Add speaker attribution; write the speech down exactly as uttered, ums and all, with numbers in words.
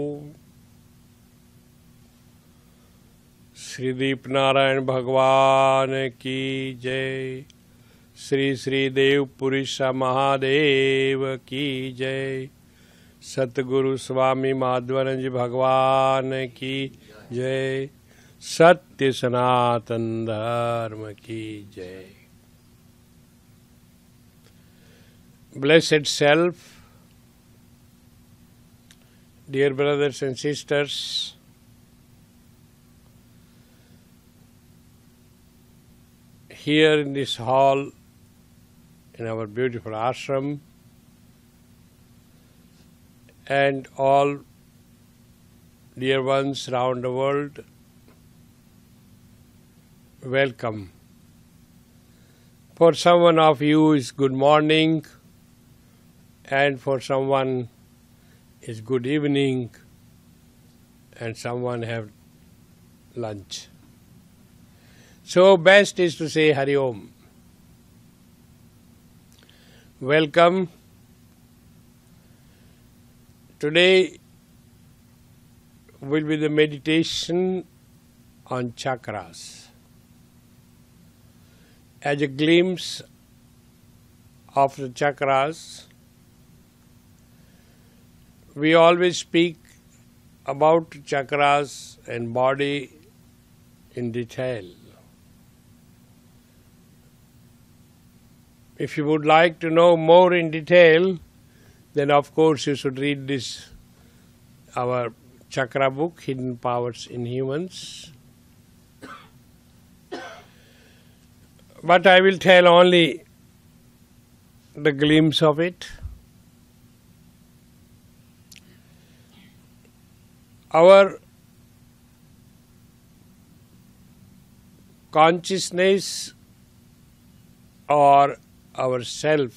Speaker 1: श्री दीप नारायण भगवान की जय। श्री श्री देव पुरुषा महादेव की जय। सतगुरु स्वामी माधवानंद भगवान की जय। सत्य सनातन धर्म की जय। Blessed self, dear brothers and sisters, here in this hall, in our beautiful ashram, and all dear ones round the world, welcome. For someone of you is good morning, and for someone is good evening, and someone have lunch. So best is to say Hari Om. Welcome. Today will be the meditation on chakras. As a glimpse of the chakras, we always speak about chakras and body in detail. If you would like to know more in detail, then of course you should read this, our chakra book, Hidden Powers in Humans. But I will tell only the glimpse of it. Our consciousness or our self